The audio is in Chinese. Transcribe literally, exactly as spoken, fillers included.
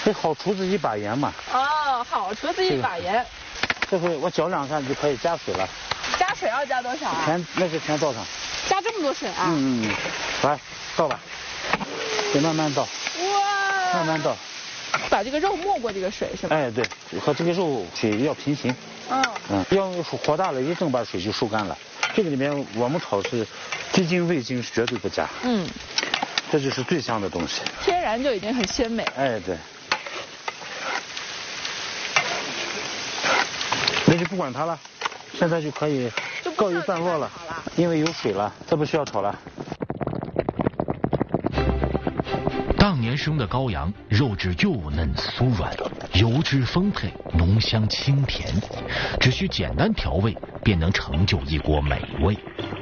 这好厨子一把盐嘛。 哦，好厨子一把盐。 这回我搅两下就可以加水了。 加水要加多少啊？ 全那是全倒上。 加这么多水啊？ 嗯嗯嗯，来倒吧，得慢慢倒。 哇！ 慢慢倒。 把这个肉没过这个水是吧？ 哎，对，和这个肉水要平行。 嗯。 嗯，要火大了，一正把水就收干了。这个里面我们炒是鸡精、味精绝对不加。嗯。这就是最香的东西。 天然就已经很鲜美。 哎，对。那就不管它了，现在就可以告一段落了，因为有水了，这不需要炒了。 当年生的羔羊，肉质幼嫩酥软，油脂丰沛，浓香清甜，只需简单调味，便能成就一锅美味。